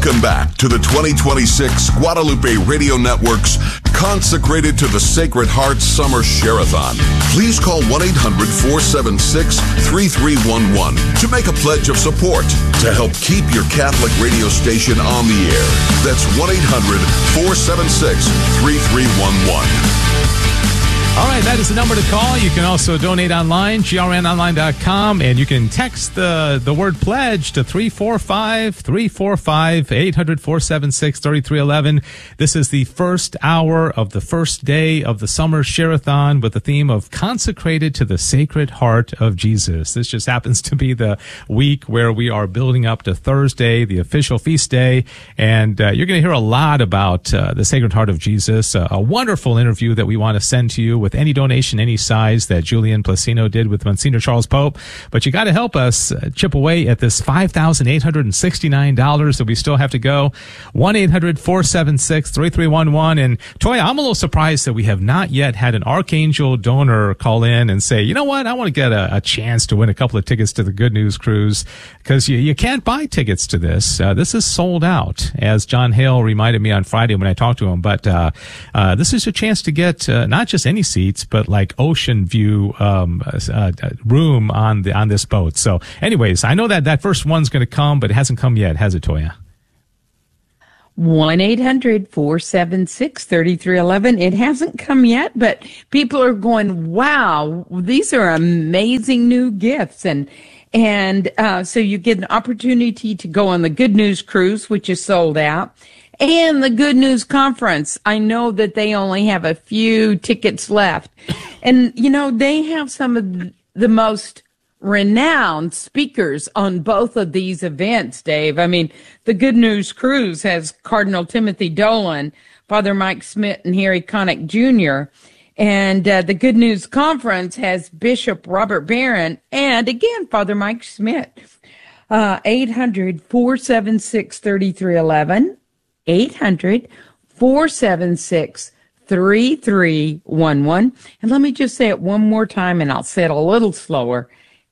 Welcome back to the 2026 Guadalupe Radio Network's Consecrated to the Sacred Heart Summer Share-a-thon. Please call 1-800-476-3311 to make a pledge of support to help keep your Catholic radio station on the air. That's 1-800-476-3311. All right, that is the number to call. You can also donate online, grnonline.com, and you can text the word pledge to 345-345, 800-476-3311. This is the first hour of the first day of the summer share-a-thon with the theme of Consecrated to the Sacred Heart of Jesus. This just happens to be the week where we are building up to Thursday, the official feast day, and you're going to hear a lot about the Sacred Heart of Jesus, a wonderful interview that we want to send to you with any donation, any size that Julian Placino did with Monsignor Charles Pope. But you got to help us chip away at this $5,869 that we still have to go. 1-800-476-3311. And Toya, I'm a little surprised that we have not yet had an Archangel donor call in and say, you know what, I want to get a chance to win a couple of tickets to the Good News Cruise, because you can't buy tickets to this. This is sold out, as John Hale reminded me on Friday when I talked to him. But this is a chance to get not just any seats, but like ocean view room on this boat. So anyways, I know that first one's going to come, but it hasn't come yet, has it, Toya? 1-800-476-3311. It hasn't come yet, but people are going, wow, these are amazing new gifts. And so you get an opportunity to go on the Good News Cruise, which is sold out. And the Good News Conference. I know that they only have a few tickets left. And, you know, they have some of the most renowned speakers on both of these events, Dave. I mean, the Good News Cruise has Cardinal Timothy Dolan, Father Mike Schmidt, and Harry Connick Jr., and the Good News Conference has Bishop Robert Barron and, again, Father Mike Schmidt. 800-476-3311. 800-476-3311. And let me just say it one more time, and I'll say it a little slower.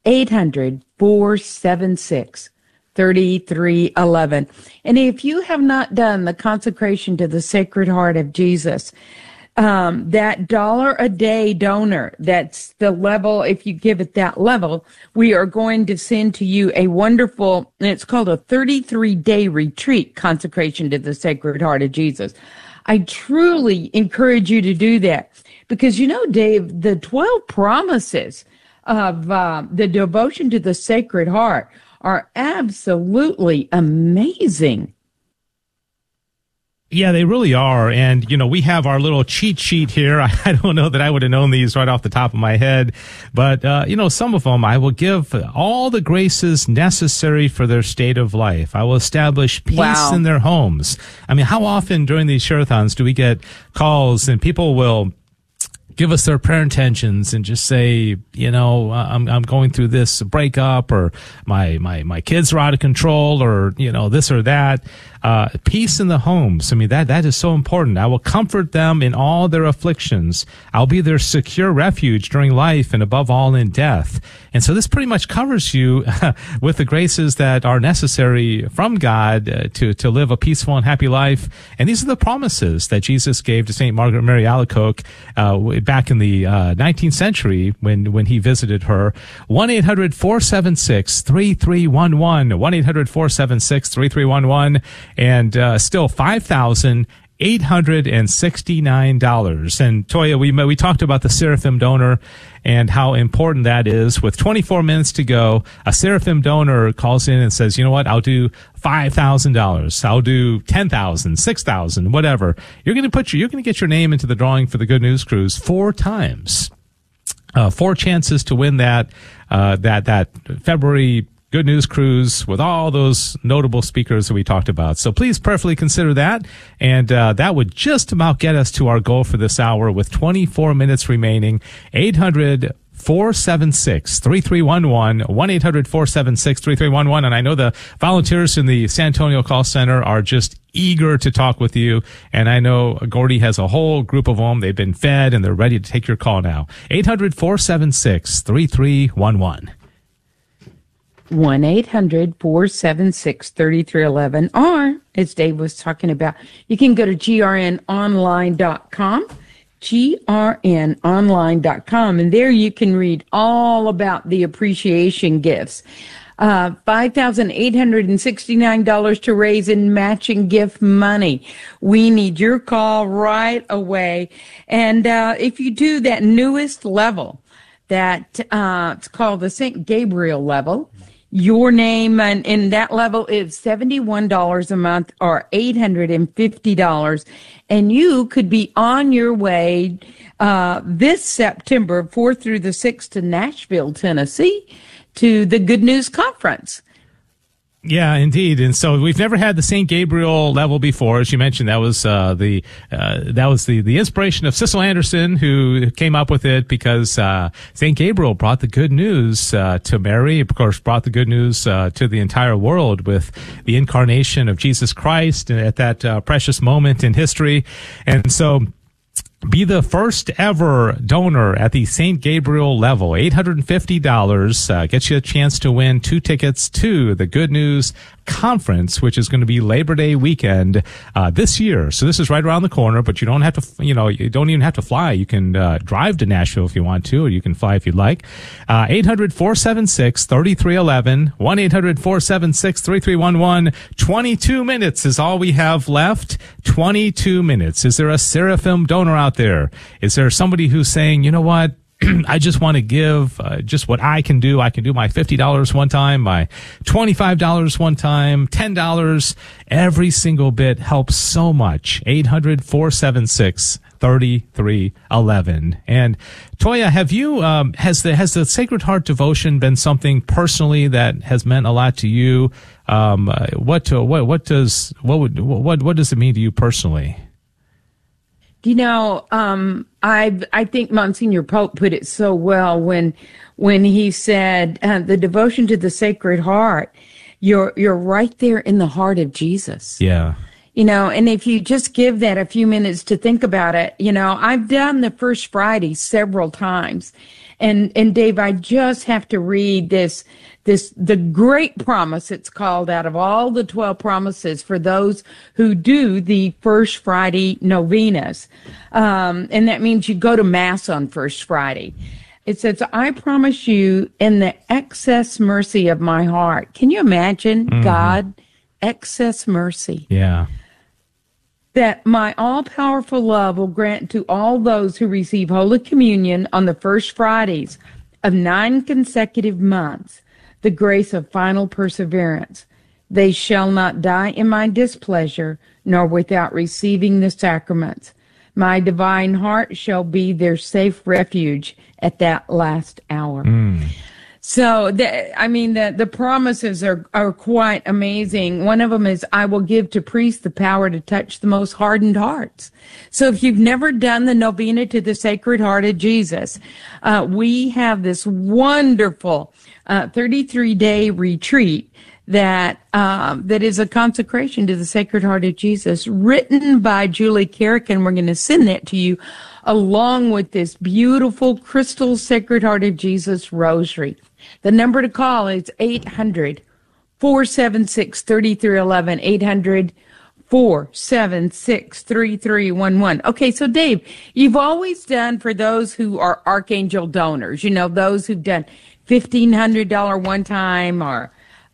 800-476-3311. And if you have not done the consecration to the Sacred Heart of Jesus, that $1 a day donor, that's the level, if you give it that level, we are going to send to you a wonderful, and it's called a 33-day retreat, consecration to the Sacred Heart of Jesus. I truly encourage you to do that because, you know, Dave, the 12 promises of the devotion to the Sacred Heart are absolutely amazing. Yeah, they really are. And, you know, we have our little cheat sheet here. I don't know that I would have known these right off the top of my head. But, you know, some of them I will give all the graces necessary for their state of life. I will establish peace in their homes. I mean, how often during these share-a-thons do we get calls and people will give us their prayer intentions and just say, you know, I'm going through this breakup, or my kids are out of control, or, you know, this or that. Peace in the homes. I mean, that is so important. I will comfort them in all their afflictions. I'll be their secure refuge during life and above all in death. And so this pretty much covers you with the graces that are necessary from God to live a peaceful and happy life. And these are the promises that Jesus gave to St. Margaret Mary Alacoque back in the 19th century when he visited her. 1-800-476-3311. 1-800-476-3311. And still $5,869. And Toya, we talked about the Seraphim donor and how important that is. With 24 minutes to go, a Seraphim donor calls in and says, you know what, I'll do $5,000. I'll do $10,000, $6,000, whatever. You're going to get your name into the drawing for the Good News Cruise 4 times. 4 chances to win that February Good News Cruise with all those notable speakers that we talked about. So please prayerfully consider that. And that would just about get us to our goal for this hour with 24 minutes remaining. 800-476-3311, 1-800-476-3311. And I know the volunteers in the San Antonio Call Center are just eager to talk with you. And I know Gordy has a whole group of them. They've been fed and they're ready to take your call now. 800-476-3311. 1-800-476-3311. Or, as Dave was talking about, you can go to grnonline.com, grnonline.com, and there you can read all about the appreciation gifts. $5,869 to raise in matching gift money. We need your call right away. And if you do that newest level, that it's called the St. Gabriel level, your name in that level is $71 a month or $850. And you could be on your way this September 4th through the 6th to Nashville, Tennessee, to the Good News Conference. Yeah, indeed. And so we've never had the St. Gabriel level before. As you mentioned, that was the inspiration of Cecil Anderson, who came up with it because St. Gabriel brought the good news to Mary, of course, brought the good news to the entire world with the incarnation of Jesus Christ at that precious moment in history. And so be the first ever donor at the St. Gabriel level. $850 gets you a chance to win 2 tickets to the Good News Conference, which is going to be Labor Day weekend this year. So this is right around the corner, but you don't have to, you don't even have to fly. You can drive to Nashville if you want to, or you can fly if you'd like. 800-476-3311, 1-800-476-3311. 22 minutes is all we have left. 22 minutes. Is there a Seraphim donor out there? Is there somebody who's saying, you know what? I just want to give just what I can do. I can do my $50 one time, my $25 one time, $10. Every single bit helps so much. 800-476-3311. And Toya, have you has the Sacred Heart devotion been something personally that has meant a lot to you? What does it mean to you personally? I think Monsignor Pope put it so well when he said the devotion to the Sacred Heart, you're right there in the heart of Jesus. Yeah. And if you just give that a few minutes to think about it, I've done the First Friday several times. And Dave, I just have to read the great promise, it's called, out of all the 12 promises for those who do the First Friday novenas. And that means you go to Mass on First Friday. It says, I promise you in the excess mercy of my heart. Can you imagine God, excess mercy? Yeah. That my all-powerful love will grant to all those who receive Holy Communion on the first Fridays of 9 consecutive months the grace of final perseverance. They shall not die in my displeasure, nor without receiving the sacraments. My divine heart shall be their safe refuge at that last hour. So, the promises are quite amazing. One of them is, I will give to priests the power to touch the most hardened hearts. So if you've never done the novena to the Sacred Heart of Jesus, we have this wonderful 33-day retreat that is a consecration to the Sacred Heart of Jesus, written by Julie Carrick, and we're going to send that to you along with this beautiful crystal Sacred Heart of Jesus rosary. The number to call is 800-476-3311, 800-476-3311. Okay, so Dave, you've always done for those who are Archangel donors, those who've done $1,500 one time or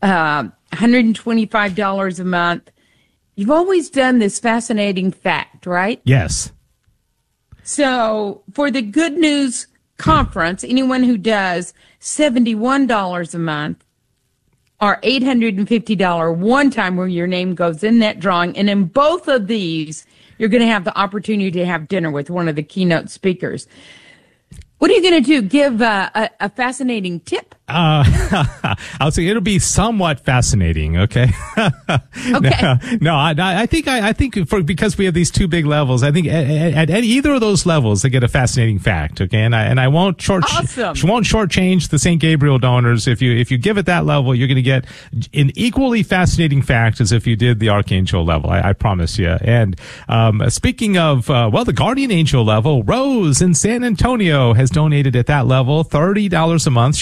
$125 a month. You've always done this fascinating fact, right? Yes. So for the Good News Conference, anyone who does $71 a month or $850 one time where your name goes in that drawing, and in both of these, you're going to have the opportunity to have dinner with one of the keynote speakers. What are you going to do? Give a fascinating tip? I'll say it'll be somewhat fascinating. Okay. Okay. No, I think because we have these two big levels, I think at either of those levels they get a fascinating fact. Okay, and I won't shortchange the St. Gabriel donors. If you give it that level, you're going to get an equally fascinating fact as if you did the Archangel level. I promise you. And speaking of the Guardian Angel level, Rose in San Antonio has donated at that level $30 a month. She also covers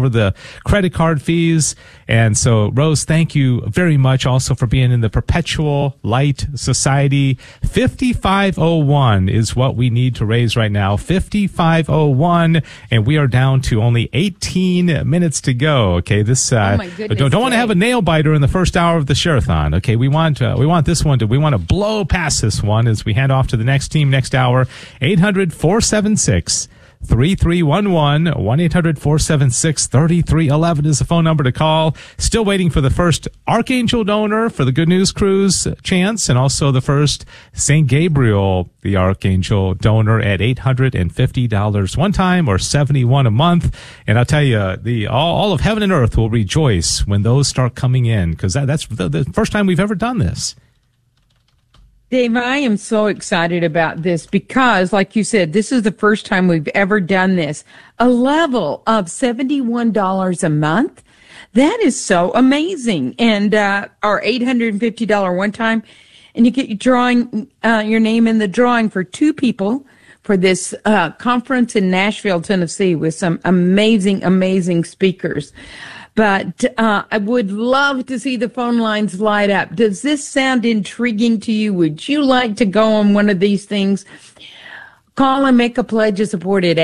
cover the credit card fees. And so, Rose, thank you very much also for being in the Perpetual Light Society. 5501 is what we need to raise right now. 5501, and we are down to only 18 minutes to go. Okay, this oh my goodness, don't want to have a nail biter in the first hour of the Share-a-thon. Okay, we want this one we want to blow past this one as we hand off to the next team next hour. 800-476 3311 1-800-476-3311 is the phone number to call. Still waiting for the first Archangel donor for the Good News Cruise chance, and also the first St. Gabriel, the Archangel donor, at $850 one time or $71 a month. And I'll tell you, all of heaven and earth will rejoice when those start coming in, because that's the first time we've ever done this. Dave, I am so excited about this because, like you said, this is the first time we've ever done this. A level of $71 a month. That is so amazing. And our $850 one time, and you get your name in the drawing for two people for this conference in Nashville, Tennessee, with some amazing, amazing speakers. But I would love to see the phone lines light up. Does this sound intriguing to you? Would you like to go on one of these things? Call and make a pledge of support at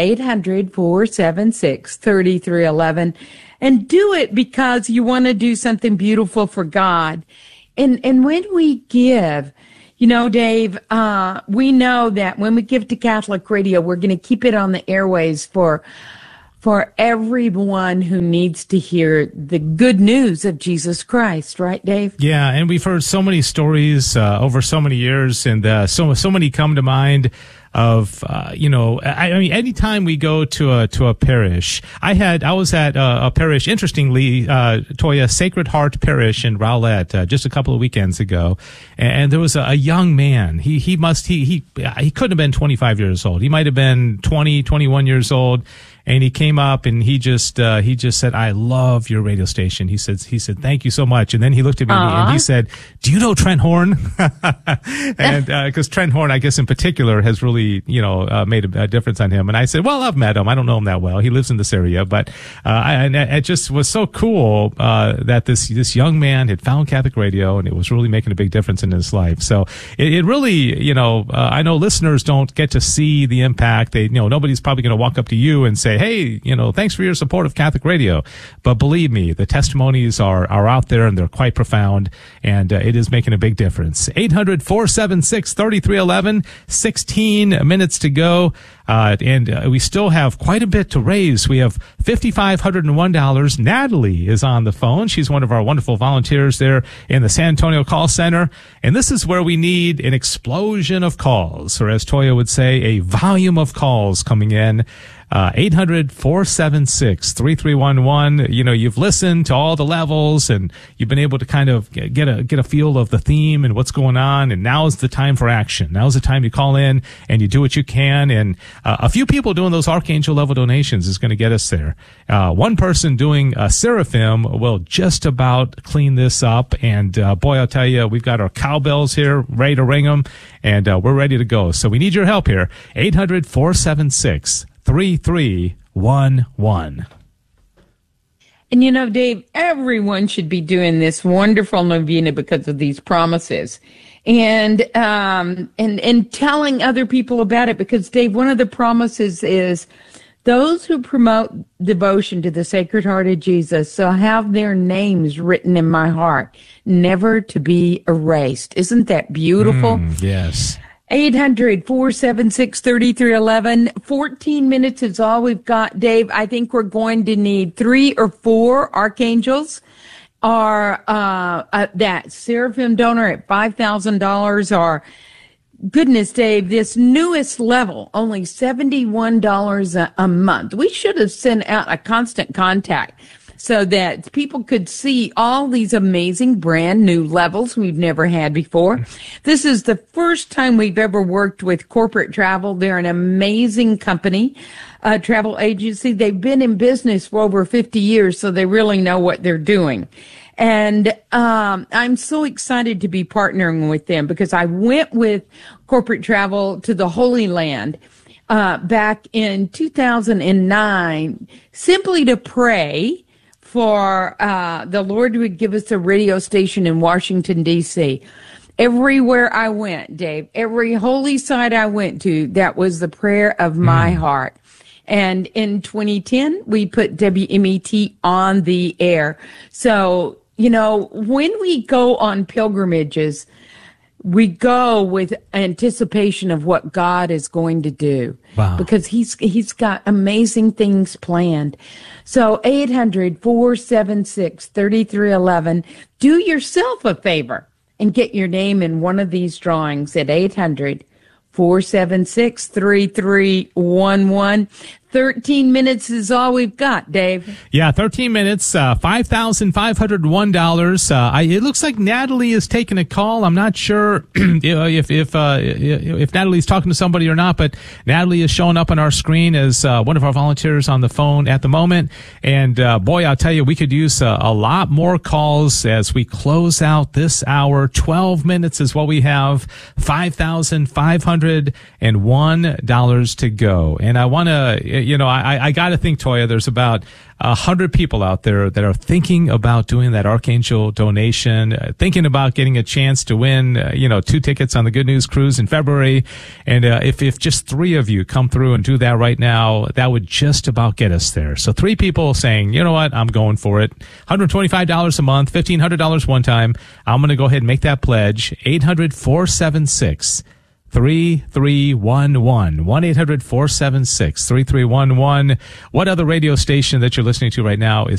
800-476-3311. And do it because you want to do something beautiful for God. And when we give, you know, Dave, we know that when we give to Catholic Radio, we're going to keep it on the airways for everyone who needs to hear the good news of Jesus Christ, right, Dave? Yeah, and we've heard so many stories over so many years, and so many come to mind of I mean, anytime we go to a parish, I was at a parish, interestingly, Toya, Sacred Heart Parish in Rowlett, just a couple of weekends ago, and there was a young man. He couldn't have been 25 years old. He might have been 20, 21 years old. And he came up and he just said, "I love your radio station." He said, "Thank you so much." And then he looked at me and he said, "Do you know Trent Horn?" And because Trent Horn, I guess in particular, has really made a difference on him. And I said, "Well, I've met him. I don't know him that well. He lives in this area, but and it just was so cool that this young man had found Catholic Radio, and it was really making a big difference in his life. So it really, I know listeners don't get to see the impact. They, nobody's probably going to walk up to you and say, "Hey, thanks for your support of Catholic Radio." But believe me, the testimonies are out there, and they're quite profound, and it is making a big difference. 800-476-3311, 16 minutes to go. And we still have quite a bit to raise. We have $5,501. Natalie is on the phone. She's one of our wonderful volunteers there in the San Antonio call center. And this is where we need an explosion of calls, or as Toya would say, a volume of calls coming in. 800-476-3311. You've listened to all the levels, and you've been able to kind of get a feel of the theme and what's going on. And now is the time for action. Now is the time you call in and you do what you can. And a few people doing those Archangel level donations is going to get us there. One person doing a Seraphim will just about clean this up. And boy, I'll tell you, we've got our cowbells here ready to ring them, and we're ready to go. So we need your help here. 800-476-3311. And Dave, everyone should be doing this wonderful novena because of these promises, and telling other people about it. Because Dave, one of the promises is those who promote devotion to the Sacred Heart of Jesus shall have their names written in my heart, never to be erased. Isn't that beautiful? Yes. 800-476-3311. 14 minutes is all we've got, Dave. I think we're going to need 3 or 4 archangels. That Seraphim donor at $5,000. Or, goodness, Dave, this newest level, only $71 a month. We should have sent out a constant contact so that people could see all these amazing brand new levels we've never had before. This is the first time we've ever worked with Corporate Travel. They're an amazing company, travel agency. They've been in business for over 50 years, so they really know what they're doing. And I'm so excited to be partnering with them because I went with Corporate Travel to the Holy Land back in 2009, simply to pray for the Lord would give us a radio station in Washington, D.C. Everywhere I went, Dave, every holy site I went to, that was the prayer of my heart. And in 2010, we put WMET on the air. So, you know, when we go on pilgrimages, we go with anticipation of what God is going to do. Wow. Because he's got amazing things planned. So 800-476-3311. Do yourself a favor and get your name in one of these drawings at 800-476-3311. 13 minutes is all we've got, Dave. Yeah, 13 minutes, $5,501. It looks like Natalie is taking a call. I'm not sure if Natalie's talking to somebody or not, but Natalie is showing up on our screen as one of our volunteers on the phone at the moment. And boy, I'll tell you, we could use a lot more calls as we close out this hour. 12 minutes is what we have. $5,501 to go. And I want to, I got to think, Toya, there's about 100 people out there that are thinking about doing that Archangel donation, thinking about getting a chance to win, 2 tickets on the Good News Cruise in February. And if just 3 of you come through and do that right now, that would just about get us there. So 3 people saying, you know what, I'm going for it. $125 a month, $1,500 one time. I'm going to go ahead and make that pledge. 800-476-3311. 1-800-476-3311. What other radio station that you're listening to right now is